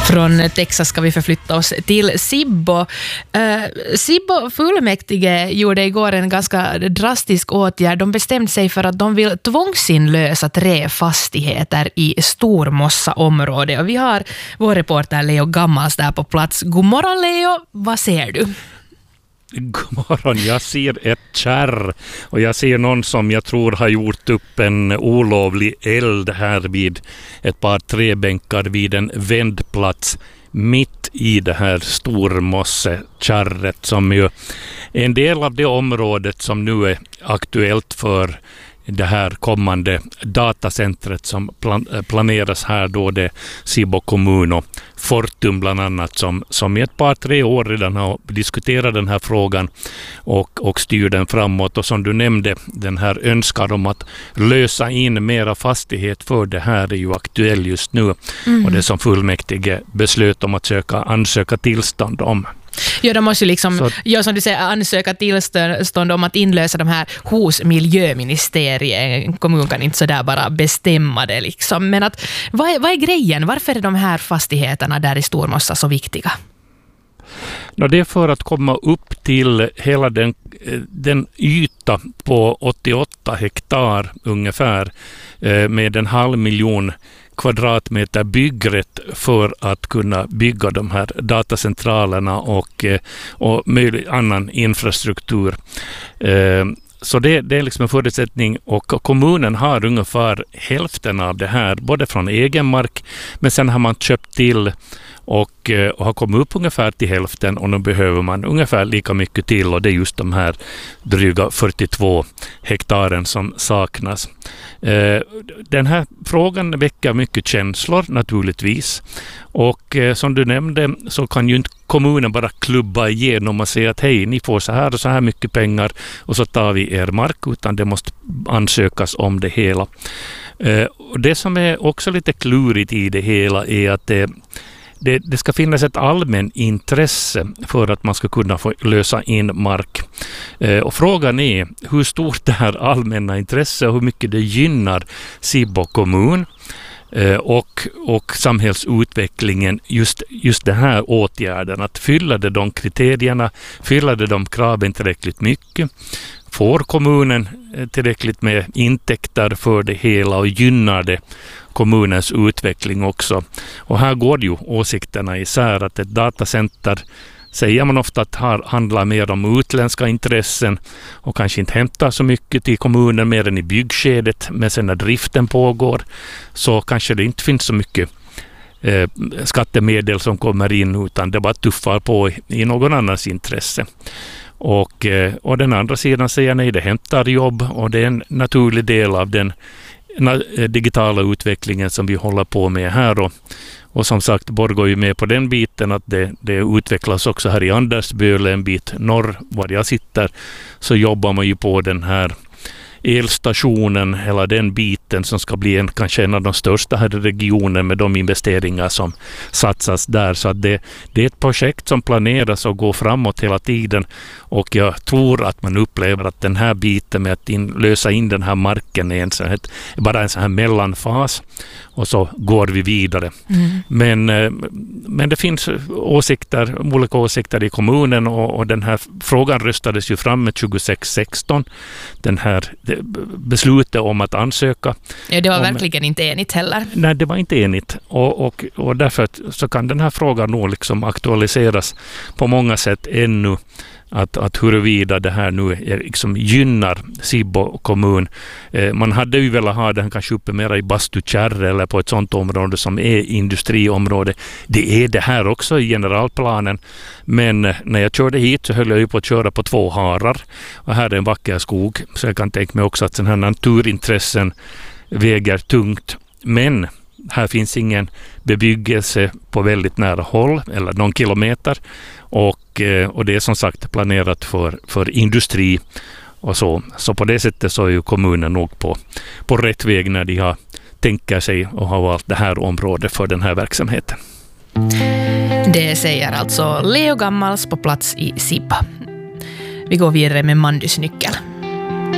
Från Texas ska vi förflytta oss till Sibbo. Sibbo fullmäktige gjorde igår en ganska drastisk åtgärd. De bestämde sig för att de vill tvångsinlösa 3 fastigheter i Stormossa-området. Och vi har vår reporter Leo Gammals där på plats. God morgon Leo, vad ser du? God morgon, jag ser ett kärr och jag ser någon som jag tror har gjort upp en olovlig eld här vid ett par träbänkar vid en vändplats mitt i det här Stormosse-kärret som ju är en del av det området som nu är aktuellt för det här kommande datacentret som planeras här då, det Sibbo kommun och Fortum bland annat som i ett par 3 år redan har diskuterat den här frågan och styr den framåt. Och som du nämnde, den här önskan om att lösa in mera fastighet för det här är ju aktuell just nu. Och det som fullmäktige beslöt om att ansöka tillstånd om. Ja, de måste ju liksom, som du säger, ansöka tillstånd om att inlösa de här hos miljöministeriet. En kommun kan inte så där bara bestämma det liksom. Men att, vad är grejen? Varför är de här fastigheterna där i Stormossa så viktiga? Det är för att komma upp till hela den yta på 88 hektar ungefär med 500 000 kvadratmeter byggrätt för att kunna bygga de här datacentralerna och annan infrastruktur. Så det är liksom en förutsättning, och kommunen har ungefär hälften av det här, både från egen mark, men sen har man köpt till och har kommit upp ungefär till hälften, och nu behöver man ungefär lika mycket till, och det är just de här dryga 42 hektaren som saknas. Den här frågan väcker mycket känslor naturligtvis, och som du nämnde så kan ju inte kommunen bara klubba igenom och säga att hej, ni får så här och så här mycket pengar och så tar vi er mark, utan det måste ansökas om det hela. Det som är också lite klurigt i det hela är att det ska finnas ett allmän intresse för att man ska kunna få lösa in mark. Och frågan är hur stort det här allmänna intresse och hur mycket det gynnar Sibbo kommun och samhällsutvecklingen, just den här åtgärden. Att fylla de kriterierna, fylla de kraven tillräckligt mycket. Får kommunen tillräckligt med intäkter för det hela och gynnar det kommunens utveckling också. Och här går ju åsikterna isär, att ett datacenter säger man ofta att handlar mer om utländska intressen och kanske inte hämtar så mycket till kommunen mer än i byggskedet, men sen när driften pågår så kanske det inte finns så mycket skattemedel som kommer in, utan det bara tuffar på i någon annans intresse. Och den andra sidan säger nej, det hämtar jobb och det är en naturlig del av den digitala utvecklingen som vi håller på med här. Och som sagt, Borg går ju med på den biten att det utvecklas också här i Andersböle, en bit norr var jag sitter, så jobbar man ju på den här elstationen, hela den biten som ska bli kanske en av de största här i regionen med de investeringar som satsas där. Så att det är ett projekt som planeras och går framåt hela tiden, och jag tror att man upplever att den här biten med att lösa in den här marken är bara en sån här mellanfas, och så går vi vidare. Men det finns olika åsikter i kommunen, och den här frågan röstades ju fram med 26-16, den här beslutet om att ansöka. Ja, det var verkligen inte enigt heller. Nej, det var inte enigt, och därför så kan den här frågan nog liksom aktualiseras på många sätt ännu. Att huruvida det här nu liksom gynnar Sibbo kommun. Man hade ju velat ha den kanske uppe mera i Bastukärre eller på ett sånt område som är industriområde. Det är det här också i generalplanen. Men när jag körde hit så höll jag ju på att köra på 2 harar. Och här är en vacker skog. Så jag kan tänka mig också att den här naturintressen väger tungt. Men här finns ingen bebyggelse på väldigt nära håll eller någon kilometer. Och det är som sagt planerat för industri och så. Så på det sättet så är ju kommunen nog på rätt väg när de har tänkt sig och har valt det här området för den här verksamheten. Det säger alltså Leo Gammals på plats i Sibbo. Vi går vidare med Mandys nyckel.